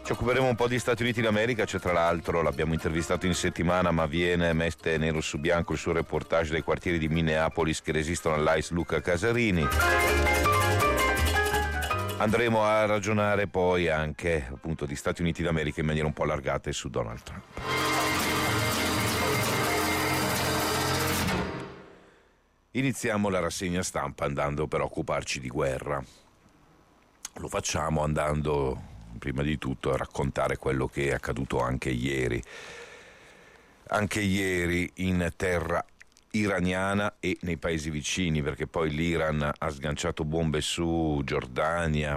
Ci occuperemo un po' di Stati Uniti d'America, c'è tra l'altro, l'abbiamo intervistato in settimana, ma mette nero su bianco il suo reportage dai quartieri di Minneapolis che resistono all'ICE, Luca Casarini. Andremo a ragionare poi anche appunto di Stati Uniti d'America in maniera un po' allargata e su Donald Trump. Iniziamo la rassegna stampa andando per occuparci di guerra. Lo facciamo andando prima di tutto a raccontare quello che è accaduto anche ieri in terra iraniana e nei paesi vicini, perché poi l'Iran ha sganciato bombe su Giordania,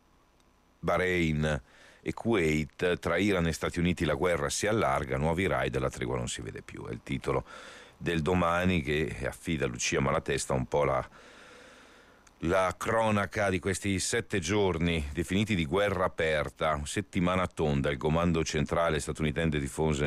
Bahrain e Kuwait. Tra Iran e Stati Uniti la guerra si allarga, nuovi raid e la tregua non si vede più. È il titolo del Domani, che affida a Lucia Malatesta un po' la cronaca di questi 7 giorni definiti di guerra aperta, settimana tonda. Il comando centrale statunitense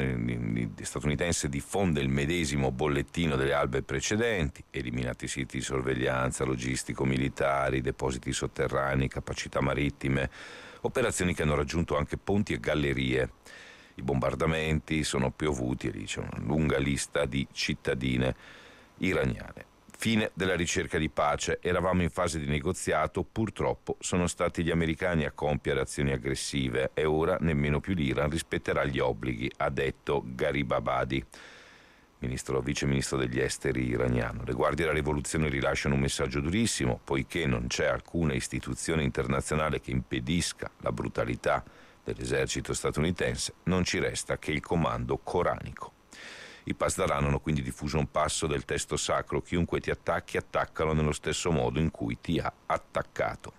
diffonde il medesimo bollettino delle albe precedenti: eliminati siti di sorveglianza, logistico-militari, depositi sotterranei, capacità marittime, operazioni che hanno raggiunto anche ponti e gallerie. I bombardamenti sono piovuti, e lì c'è una lunga lista di cittadine iraniane. Fine della ricerca di pace, eravamo in fase di negoziato, purtroppo sono stati gli americani a compiere azioni aggressive e ora nemmeno più l'Iran rispetterà gli obblighi, ha detto Gharibabadi, vice ministro degli esteri iraniano. Le guardie della rivoluzione rilasciano un messaggio durissimo: poiché non c'è alcuna istituzione internazionale che impedisca la brutalità dell'esercito statunitense, non ci resta che il comando coranico. I Pasdaran hanno quindi diffuso un passo del testo sacro: chiunque ti attacchi, attaccalo nello stesso modo in cui ti ha attaccato.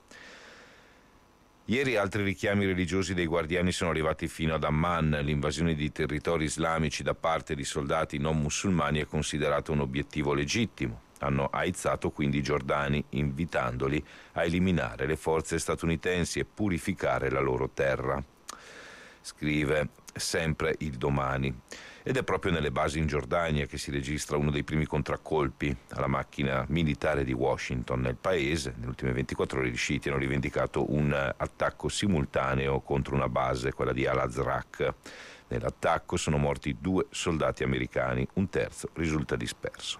Ieri altri richiami religiosi dei guardiani sono arrivati fino ad Amman. L'invasione di territori islamici da parte di soldati non musulmani è considerata un obiettivo legittimo. Hanno aizzato quindi i giordani, invitandoli a eliminare le forze statunitensi e purificare la loro terra. Scrive sempre il Domani. Ed è proprio nelle basi in Giordania che si registra uno dei primi contraccolpi alla macchina militare di Washington. Nel paese, nelle ultime 24 ore, i sciiti hanno rivendicato un attacco simultaneo contro una base, quella di Al-Azraq. Nell'attacco sono morti 2 soldati americani, un terzo risulta disperso.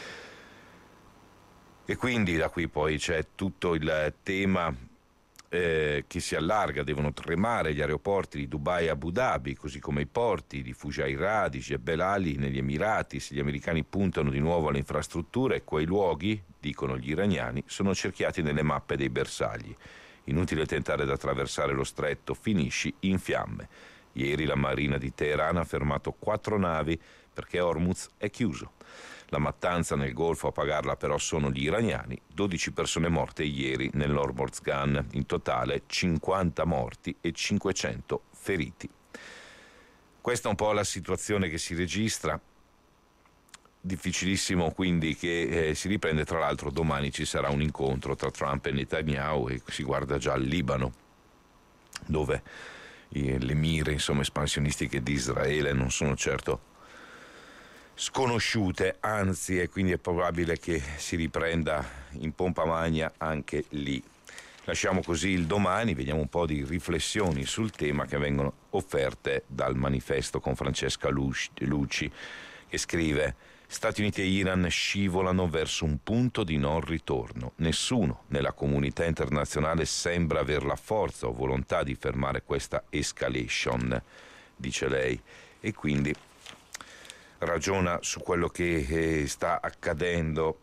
E quindi da qui poi c'è tutto il tema che si allarga. Devono tremare gli aeroporti di Dubai e Abu Dhabi, così come i porti di Fujairah, di Jebel Ali negli Emirati. Se gli americani puntano di nuovo alle infrastrutture, quei luoghi, dicono gli iraniani, sono cerchiati nelle mappe dei bersagli. Inutile tentare di attraversare lo stretto, finisci in fiamme. Ieri la marina di Teheran ha fermato 4 navi perché Hormuz è chiuso. La mattanza nel Golfo a pagarla però sono gli iraniani. 12 persone morte ieri nell'Hormozgan, in totale 50 morti e 500 feriti. Questa è un po' la situazione che si registra. Difficilissimo quindi che si riprende. Tra l'altro domani ci sarà un incontro tra Trump e Netanyahu e si guarda già al Libano, dove le mire espansionistiche di Israele non sono certo sconosciute, anzi, e quindi è probabile che si riprenda in pompa magna anche lì. Lasciamo così il Domani, vediamo un po' di riflessioni sul tema che vengono offerte dal Manifesto con Francesca Luci, che scrive: Stati Uniti e Iran scivolano verso un punto di non ritorno. Nessuno nella comunità internazionale sembra aver la forza o volontà di fermare questa escalation, dice lei, e quindi ragiona su quello che sta accadendo.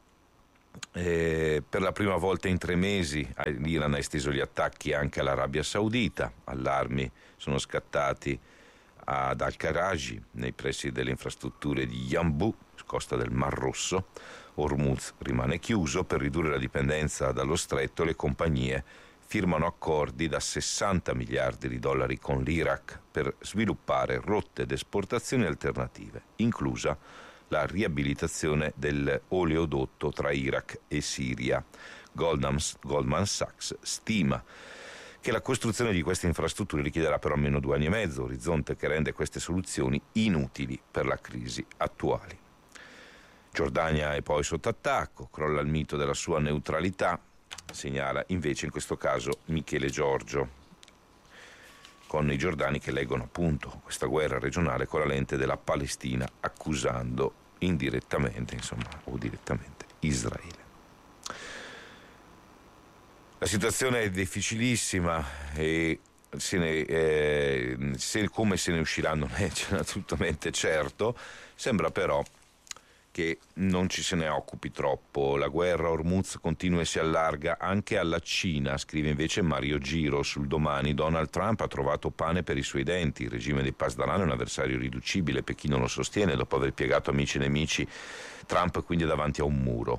Per la prima volta in 3 mesi l'Iran ha esteso gli attacchi anche all'Arabia Saudita. Allarmi sono scattati ad Al-Karaji, nei pressi delle infrastrutture di Yanbu, costa del Mar Rosso. Hormuz rimane chiuso. Per ridurre la dipendenza dallo stretto, le compagnie firmano accordi da 60 miliardi di dollari con l'Iraq per sviluppare rotte d'esportazione alternative, inclusa la riabilitazione dell'oleodotto tra Iraq e Siria. Goldman Sachs stima che la costruzione di queste infrastrutture richiederà però almeno 2 anni e mezzo, orizzonte che rende queste soluzioni inutili per la crisi attuale. Giordania è poi sotto attacco, crolla il mito della sua neutralità, segnala invece in questo caso Michele Giorgio. con i giordani che leggono appunto questa guerra regionale con la lente della Palestina, accusando indirettamente, insomma, o direttamente Israele. La situazione è difficilissima e come se ne uscirà non è assolutamente certo. Sembra però che non ci se ne occupi troppo. La guerra a Hormuz continua e si allarga anche alla Cina, scrive invece Mario Giro sul Domani. Donald Trump ha trovato pane per i suoi denti, il regime dei Pasdaran è un avversario irriducibile, Pechino lo sostiene, dopo aver piegato amici e nemici, Trump quindi è davanti a un muro.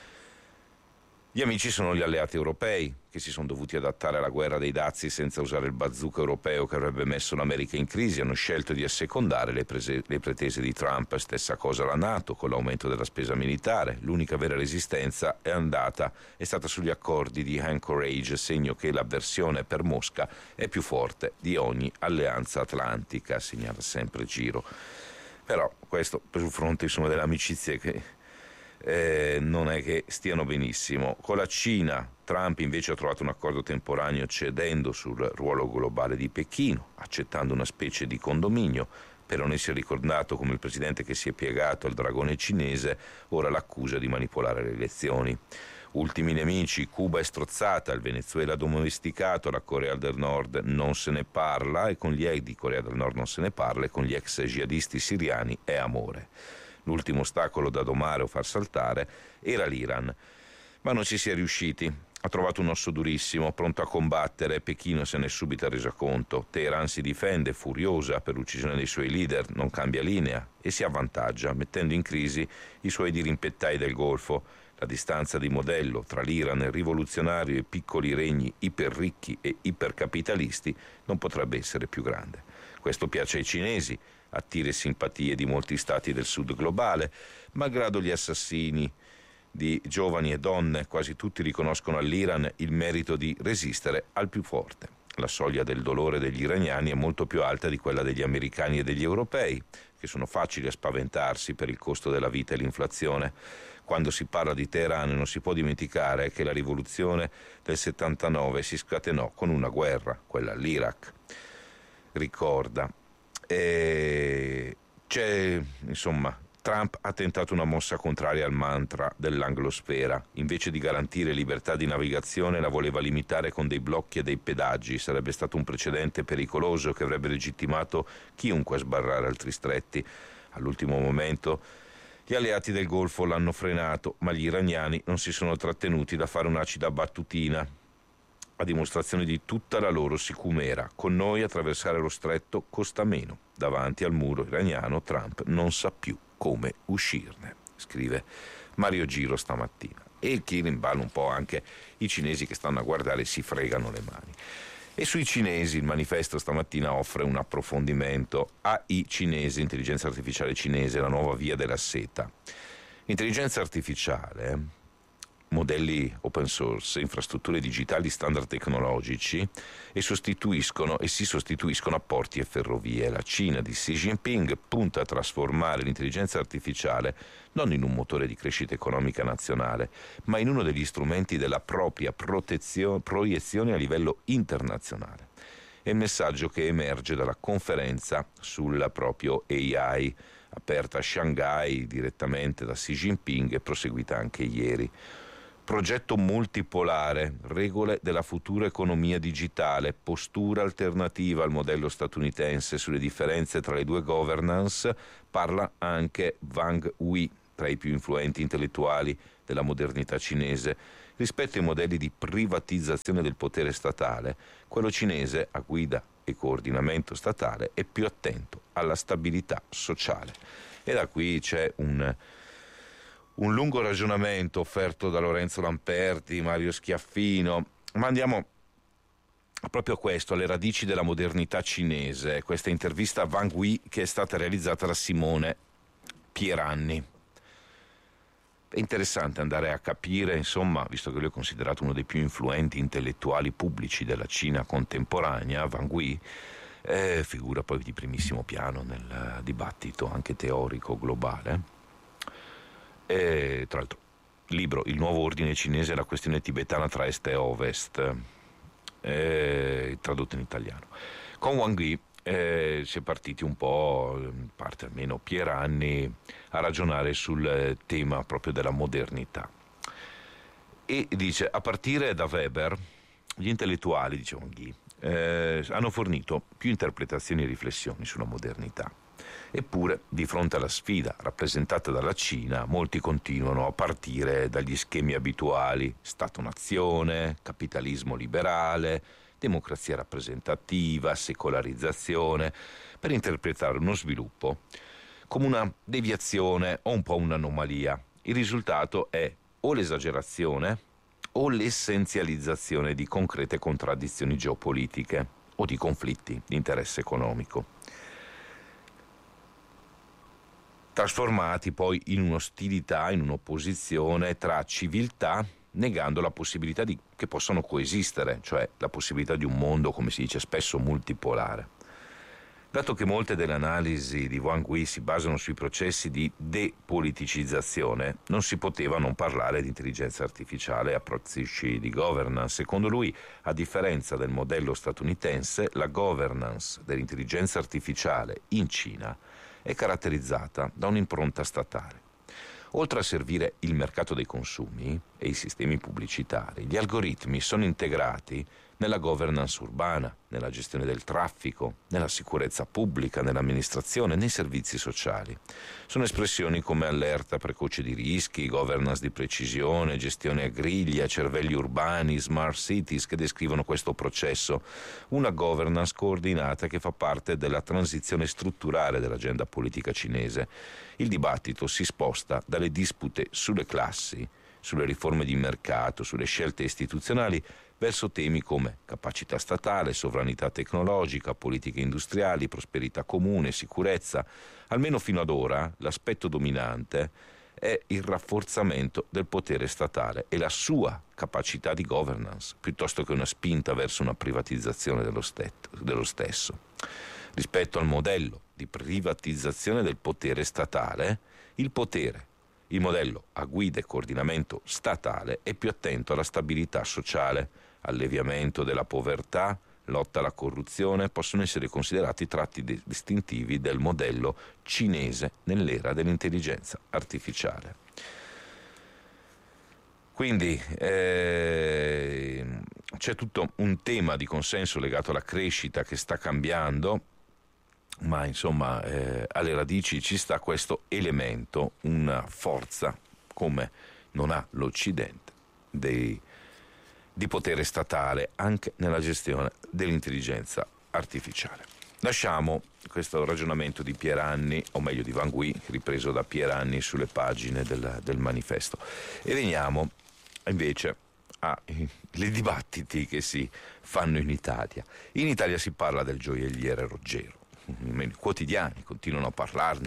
Gli amici sono gli alleati europei, che si sono dovuti adattare alla guerra dei dazi senza usare il bazooka europeo che avrebbe messo l'America in crisi, hanno scelto di assecondare le pretese di Trump. Stessa cosa la NATO, con l'aumento della spesa militare. L'unica vera resistenza è stata sugli accordi di Anchorage, segno che l'avversione per Mosca è più forte di ogni alleanza atlantica, segnala sempre Giro. Però questo sul fronte, insomma, delle amicizie che non è che stiano benissimo. Con la Cina Trump invece ha trovato un accordo temporaneo cedendo sul ruolo globale di Pechino, accettando una specie di condominio per non essere ricordato come il presidente che si è piegato al dragone cinese, ora l'accusa di manipolare le elezioni. Ultimi nemici, Cuba è strozzata, il Venezuela domesticato, la Corea del Nord non se ne parla e con gli ex di Corea del Nord non se ne parla e con gli ex jihadisti siriani è amore. L'ultimo ostacolo da domare o far saltare era l'Iran, ma non ci si è riusciti. Ha trovato un osso durissimo, pronto a combattere, Pechino se ne è subito reso conto. Teheran si difende, furiosa per l'uccisione dei suoi leader, non cambia linea e si avvantaggia, mettendo in crisi i suoi dirimpettai del Golfo. La distanza di modello tra l'Iran rivoluzionario e piccoli regni iperricchi e ipercapitalisti non potrebbe essere più grande. Questo piace ai cinesi, attira simpatie di molti stati del sud globale, malgrado gli assassini di giovani e donne, quasi tutti riconoscono all'Iran il merito di resistere al più forte. La soglia del dolore degli iraniani è molto più alta di quella degli americani e degli europei, che sono facili a spaventarsi per il costo della vita e l'inflazione. Quando si parla di Teheran non si può dimenticare che la rivoluzione del 79 si scatenò con una guerra, quella all'Iraq. Ricorda. Trump ha tentato una mossa contraria al mantra dell'anglosfera. Invece di garantire libertà di navigazione la voleva limitare con dei blocchi e dei pedaggi. Sarebbe stato un precedente pericoloso che avrebbe legittimato chiunque a sbarrare altri stretti. All'ultimo momento gli alleati del Golfo l'hanno frenato, ma gli iraniani non si sono trattenuti da fare un'acida battutina a dimostrazione di tutta la loro sicumera. Con noi attraversare lo stretto costa meno. Davanti al muro iraniano Trump non sa più come uscirne, scrive Mario Giro stamattina. E il chi rimballa un po' anche i cinesi che stanno a guardare si fregano le mani. E sui cinesi il manifesto stamattina offre un approfondimento. AI cinese, intelligenza artificiale cinese, la nuova via della seta. Intelligenza artificiale, modelli open source, infrastrutture digitali standard tecnologici e si sostituiscono a porti e ferrovie. La Cina di Xi Jinping punta a trasformare l'intelligenza artificiale non in un motore di crescita economica nazionale, ma in uno degli strumenti della propria proiezione a livello internazionale. È il messaggio che emerge dalla conferenza sul proprio AI, aperta a Shanghai direttamente da Xi Jinping e proseguita anche ieri. Progetto multipolare, regole della futura economia digitale, postura alternativa al modello statunitense sulle differenze tra le due governance, parla anche Wang Wei, tra i più influenti intellettuali della modernità cinese. Rispetto ai modelli di privatizzazione del potere statale, quello cinese, a guida e coordinamento statale, è più attento alla stabilità sociale. E da qui c'è un lungo ragionamento offerto da Lorenzo Lamperti, Mario Schiaffino, ma andiamo proprio a questo, alle radici della modernità cinese, questa intervista a Wang Wei che è stata realizzata da Simone Pieranni. È interessante andare a capire, insomma, visto che lui è considerato uno dei più influenti intellettuali pubblici della Cina contemporanea, Wang Wei, figura poi di primissimo piano nel dibattito anche teorico globale. E, tra l'altro, libro Il nuovo ordine cinese e la questione tibetana tra est e ovest, tradotto in italiano. Con Wang Yi si è partiti un po', in parte almeno Pieranni, a ragionare sul tema proprio della modernità. E dice, a partire da Weber, gli intellettuali, dice Wang Yi, hanno fornito più interpretazioni e riflessioni sulla modernità. Eppure, di fronte alla sfida rappresentata dalla Cina, molti continuano a partire dagli schemi abituali: Stato-nazione, capitalismo liberale, democrazia rappresentativa, secolarizzazione, per interpretare uno sviluppo come una deviazione o un po' un'anomalia. Il risultato è o l'esagerazione o l'essenzializzazione di concrete contraddizioni geopolitiche o di conflitti di interesse economico, trasformati poi in un'ostilità, in un'opposizione tra civiltà, negando la possibilità che possano coesistere, cioè la possibilità di un mondo, come si dice spesso, multipolare. Dato che molte delle analisi di Wang Yi si basano sui processi di depoliticizzazione, non si poteva non parlare di intelligenza artificiale e approcci di governance. Secondo lui, a differenza del modello statunitense, la governance dell'intelligenza artificiale in Cina è caratterizzata da un'impronta statale. Oltre a servire il mercato dei consumi e i sistemi pubblicitari, gli algoritmi sono integrati nella governance urbana, nella gestione del traffico, nella sicurezza pubblica, nell'amministrazione, nei servizi sociali. Sono espressioni come allerta precoce di rischi, governance di precisione, gestione a griglia, cervelli urbani, smart cities che descrivono questo processo, una governance coordinata che fa parte della transizione strutturale dell'agenda politica cinese. Il dibattito si sposta dalle dispute sulle classi, sulle riforme di mercato, sulle scelte istituzionali, verso temi come capacità statale, sovranità tecnologica, politiche industriali, prosperità comune, sicurezza. Almeno fino ad ora l'aspetto dominante è il rafforzamento del potere statale e la sua capacità di governance, piuttosto che una spinta verso una privatizzazione dello stesso. Rispetto al modello di privatizzazione del potere statale, il modello a guida e coordinamento statale è più attento alla stabilità sociale, alleviamento della povertà, lotta alla corruzione, possono essere considerati tratti distintivi del modello cinese nell'era dell'intelligenza artificiale. Quindi c'è tutto un tema di consenso legato alla crescita che sta cambiando, ma insomma alle radici ci sta questo elemento, una forza come non ha l'Occidente di potere statale anche nella gestione dell'intelligenza artificiale. Lasciamo questo ragionamento di Pieranni, o meglio di Wang Yi, ripreso da Pieranni sulle pagine del manifesto, e veniamo invece ai dibattiti che si fanno in Italia. In Italia si parla del gioielliere Roggero. I quotidiani continuano a parlarne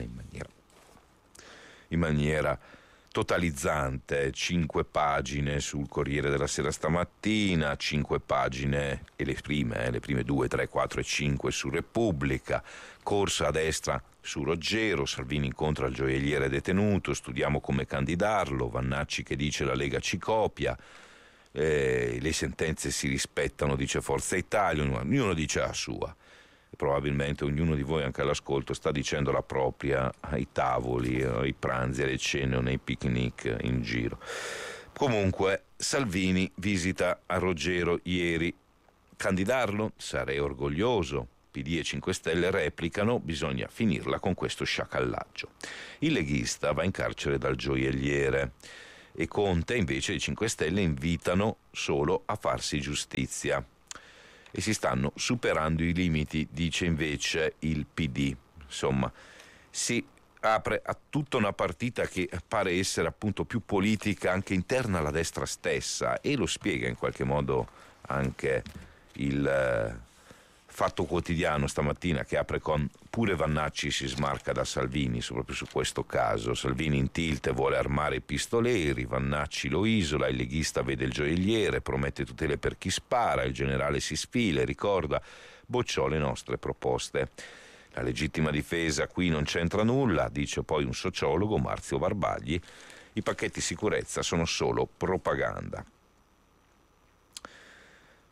in maniera totalizzante, 5 pagine sul Corriere della Sera stamattina, 5 pagine e le prime 2, 3, 4 e 5 su Repubblica, corsa a destra su Roggero, Salvini incontra il gioielliere detenuto, studiamo come candidarlo, Vannacci che dice la Lega ci copia, le sentenze si rispettano, dice Forza Italia, ognuno dice la sua. Probabilmente ognuno di voi anche all'ascolto sta dicendo la propria ai tavoli, ai pranzi, alle cene o nei picnic in giro. Comunque Salvini visita a Roggero ieri. Candidarlo? Sarei orgoglioso. PD e 5 Stelle replicano, bisogna finirla con questo sciacallaggio. Il leghista va in carcere dal gioielliere e Conte invece i 5 Stelle invitano solo a farsi giustizia. E si stanno superando i limiti, dice invece il PD. Insomma, si apre a tutta una partita che pare essere appunto più politica anche interna alla destra stessa, e lo spiega in qualche modo anche il Fatto Quotidiano stamattina, che apre con pure Vannacci si smarca da Salvini proprio su questo caso. Salvini in tilt vuole armare i pistoleri, Vannacci lo isola, il leghista vede il gioielliere, promette tutele per chi spara, il generale si sfila e ricorda: bocciò le nostre proposte. La legittima difesa qui non c'entra nulla, dice poi un sociologo, Marzio Barbagli, i pacchetti sicurezza sono solo propaganda.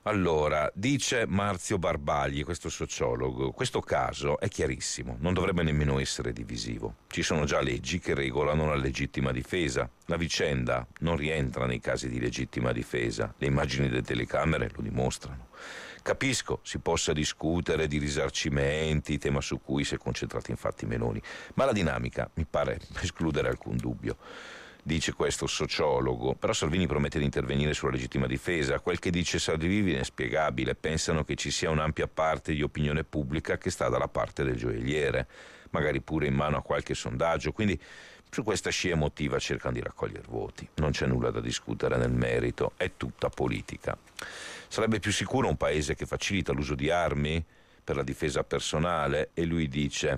Allora, dice Marzio Barbagli, questo sociologo, questo caso è chiarissimo, non dovrebbe nemmeno essere divisivo. Ci sono già leggi che regolano la legittima difesa. La vicenda non rientra nei casi di legittima difesa, le immagini delle telecamere lo dimostrano. Capisco si possa discutere di risarcimenti, tema su cui si è concentrato infatti Meloni, ma la dinamica mi pare escludere alcun dubbio. Dice questo sociologo, però Salvini promette di intervenire sulla legittima difesa. Quel che dice Salvini è inspiegabile, pensano che ci sia un'ampia parte di opinione pubblica che sta dalla parte del gioielliere, magari pure in mano a qualche sondaggio, quindi su questa scia emotiva cercano di raccogliere voti. Non c'è nulla da discutere nel merito, è tutta politica. Sarebbe più sicuro un paese che facilita l'uso di armi per la difesa personale? E lui dice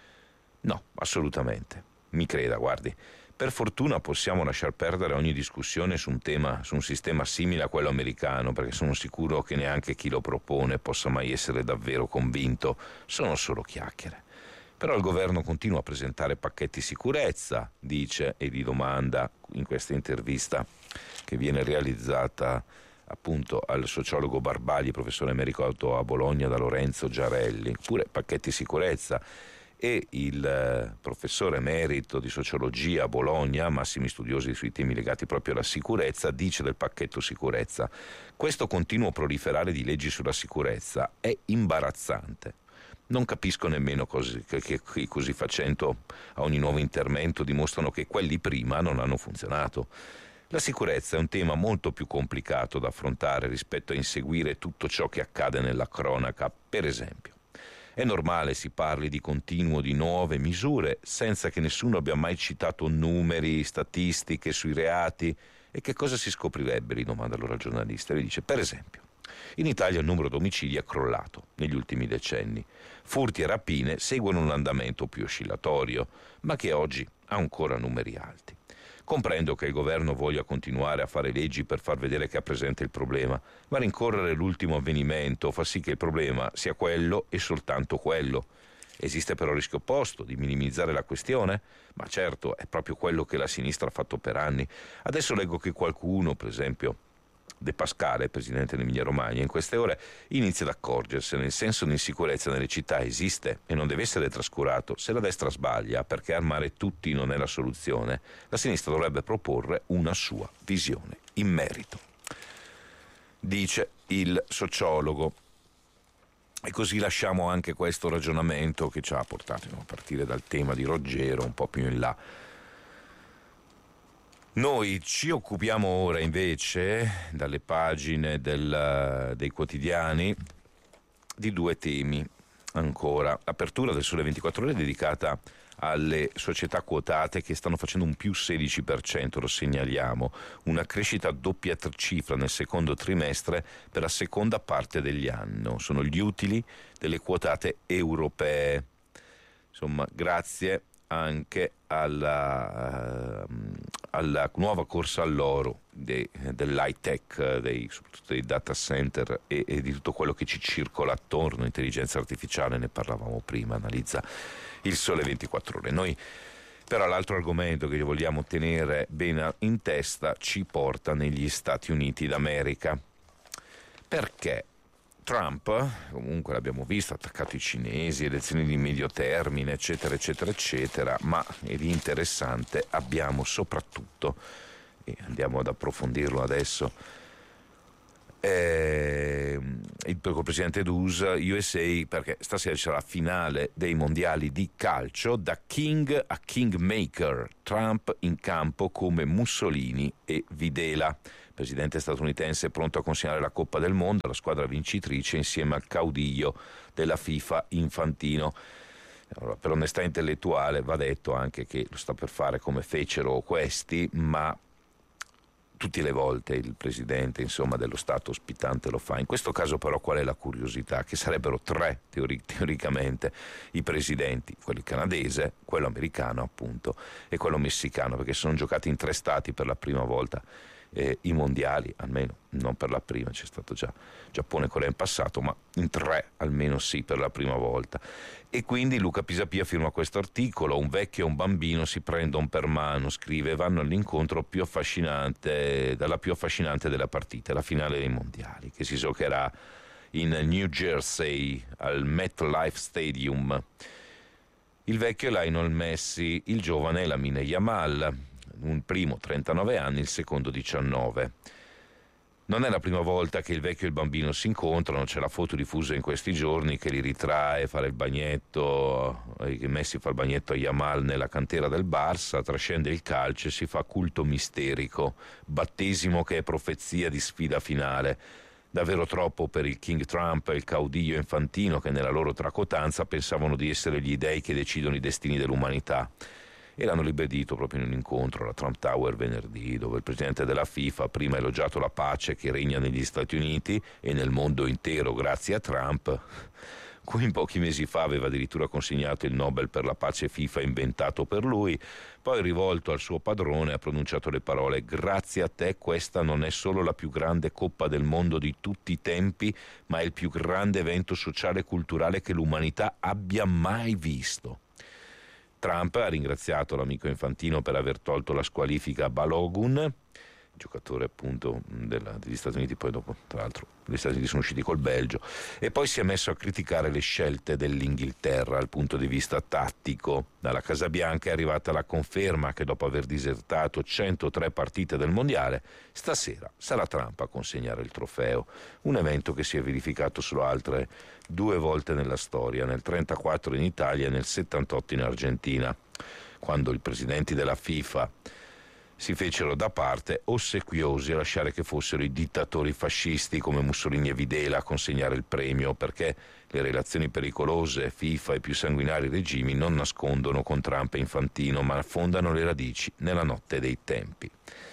no, assolutamente, mi creda, guardi. Per fortuna possiamo lasciar perdere ogni discussione su un sistema simile a quello americano, perché sono sicuro che neanche chi lo propone possa mai essere davvero convinto, sono solo chiacchiere. Però il governo continua a presentare pacchetti sicurezza, dice e gli domanda in questa intervista che viene realizzata appunto al sociologo Barbagli, professore emerito a Bologna da Lorenzo Giarelli, pure pacchetti sicurezza. E il professore emerito di sociologia a Bologna, massimi studiosi sui temi legati proprio alla sicurezza, dice del pacchetto sicurezza: questo continuo proliferare di leggi sulla sicurezza è imbarazzante. Non capisco nemmeno che così facendo a ogni nuovo intervento dimostrano che quelli prima non hanno funzionato. La sicurezza è un tema molto più complicato da affrontare rispetto a inseguire tutto ciò che accade nella cronaca, per esempio. È normale si parli di continuo di nuove misure senza che nessuno abbia mai citato numeri, statistiche sui reati. E che cosa si scoprirebbe? Gli domanda allora il giornalista. Lui dice, per esempio, in Italia il numero di omicidi è crollato negli ultimi decenni. Furti e rapine seguono un andamento più oscillatorio, ma che oggi ha ancora numeri alti. Comprendo che il governo voglia continuare a fare leggi per far vedere che ha presente il problema, ma rincorrere l'ultimo avvenimento fa sì che il problema sia quello e soltanto quello. Esiste però il rischio opposto di minimizzare la questione? Ma certo, è proprio quello che la sinistra ha fatto per anni. Adesso leggo che qualcuno, per esempio De Pascale, presidente dell'Emilia Romagna, in queste ore inizia ad accorgersene. Il senso di insicurezza nelle città esiste e non deve essere trascurato. Se la destra sbaglia, perché armare tutti non è la soluzione, la sinistra dovrebbe proporre una sua visione in merito, dice il sociologo. E così lasciamo anche questo ragionamento che ci ha portato a partire dal tema di Roggero un po' più in là. Noi ci occupiamo ora invece, dalle pagine dei quotidiani, di due temi ancora. L'apertura del Sole 24 Ore è dedicata alle società quotate che stanno facendo un più 16%, lo segnaliamo, una crescita a doppia cifra nel secondo trimestre per la seconda parte degli anni. Sono gli utili delle quotate europee. Insomma, grazie anche alla nuova corsa all'oro dell'high tech, soprattutto dei data center e di tutto quello che ci circola attorno, intelligenza artificiale, ne parlavamo prima, analizza il Sole 24 Ore. Noi però l'altro argomento che vogliamo tenere bene in testa ci porta negli Stati Uniti d'America. Perché? Trump, comunque l'abbiamo visto, ha attaccato i cinesi, elezioni di medio termine, eccetera, eccetera, eccetera, ma è interessante, abbiamo soprattutto, e andiamo ad approfondirlo adesso, il presidente USA, perché stasera c'è la finale dei mondiali di calcio, da King a Kingmaker, Trump in campo come Mussolini e Videla. Il presidente statunitense è pronto a consegnare la Coppa del Mondo alla squadra vincitrice insieme al caudillo della FIFA Infantino. Allora, per onestà intellettuale va detto anche che lo sta per fare come fecero questi, ma tutte le volte il presidente, insomma, dello Stato ospitante lo fa. In questo caso però qual è la curiosità? Che sarebbero tre teoricamente i presidenti, quello canadese, quello americano appunto e quello messicano, perché sono giocati in tre stati per la prima volta i mondiali, almeno non per la prima, c'è stato già Giappone e Corea in passato, ma in 3 almeno sì per la prima volta. E quindi Luca Pisapia firma questo articolo: un vecchio e un bambino si prendono per mano, scrive, vanno all'incontro più affascinante, dalla più affascinante della partita, la finale dei mondiali, che si giocherà in New Jersey al MetLife Stadium. Il vecchio è Lionel Messi, il giovane è Lamine Yamal, un primo 39 anni, il secondo 19. Non è la prima volta che il vecchio e il bambino si incontrano, c'è la foto diffusa in questi giorni che li ritrae fare il bagnetto, che Messi fa il bagnetto a Yamal nella cantera del Barça, trascende il calcio e si fa culto misterico, battesimo che è profezia di sfida finale. Davvero troppo per il King Trump e il caudillo Infantino, che nella loro tracotanza pensavano di essere gli dei che decidono i destini dell'umanità. E l'hanno libedito proprio in un incontro alla Trump Tower venerdì, dove il presidente della FIFA ha prima elogiato la pace che regna negli Stati Uniti e nel mondo intero grazie a Trump, cui in pochi mesi fa aveva addirittura consegnato il Nobel per la pace FIFA inventato per lui. Poi, rivolto al suo padrone, ha pronunciato le parole: grazie a te questa non è solo la più grande Coppa del Mondo di tutti i tempi, ma è il più grande evento sociale e culturale che l'umanità abbia mai visto. Trump ha ringraziato l'amico Infantino per aver tolto la squalifica a Balogun, giocatore appunto degli Stati Uniti, poi dopo tra l'altro gli Stati Uniti sono usciti col Belgio, e poi si è messo a criticare le scelte dell'Inghilterra dal punto di vista tattico. Dalla Casa Bianca è arrivata la conferma che dopo aver disertato 103 partite del mondiale, stasera sarà Trump a consegnare il trofeo, un evento che si è verificato solo altre 2 volte nella storia, nel 1934 in Italia e nel 1978 in Argentina, quando i presidenti della FIFA si fecero da parte, ossequiosi a lasciare che fossero i dittatori fascisti come Mussolini e Videla a consegnare il premio, perché le relazioni pericolose FIFA e più sanguinari regimi non nascondono con Trump e Infantino, ma affondano le radici nella notte dei tempi.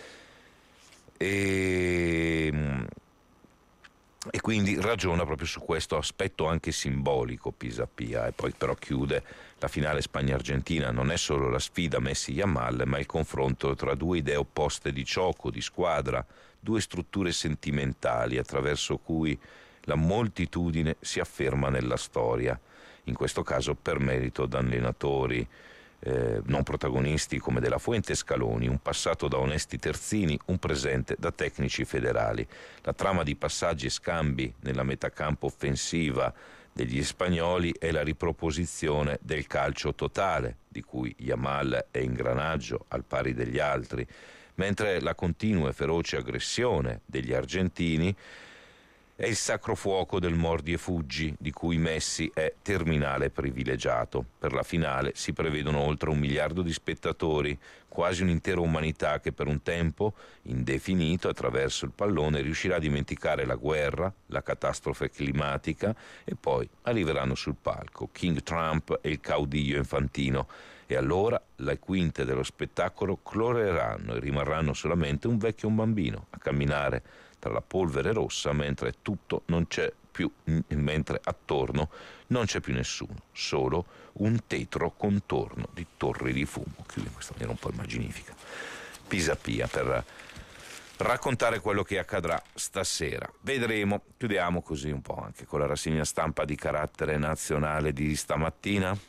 E quindi ragiona proprio su questo aspetto anche simbolico Pisapia, e poi però chiude: la finale Spagna-Argentina non è solo la sfida Messi-Yamal, ma il confronto tra 2 idee opposte di gioco, di squadra, 2 strutture sentimentali attraverso cui la moltitudine si afferma nella storia, in questo caso per merito da allenatori non protagonisti come Della Fuente e Scaloni, un passato da onesti terzini, un presente da tecnici federali. La trama di passaggi e scambi nella metacampo offensiva degli spagnoli è la riproposizione del calcio totale, di cui Yamal è ingranaggio al pari degli altri, mentre la continua e feroce aggressione degli argentini è il sacro fuoco del mordi e fuggi, di cui Messi è terminale privilegiato. Per la finale si prevedono oltre 1 miliardo di spettatori, quasi un'intera umanità che per un tempo indefinito attraverso il pallone riuscirà a dimenticare la guerra, la catastrofe climatica, e poi arriveranno sul palco King Trump e il caudillo Infantino. E allora le quinte dello spettacolo coloreranno e rimarranno solamente un vecchio e un bambino a camminare tra la polvere rossa mentre tutto non c'è più, mentre attorno non c'è più nessuno, solo un tetro contorno di torri di fumo. Chiude in questa maniera un po' immaginifica Pisapia per raccontare quello che accadrà stasera. Vedremo. Chiudiamo così un po' anche con la rassegna stampa di carattere nazionale di stamattina.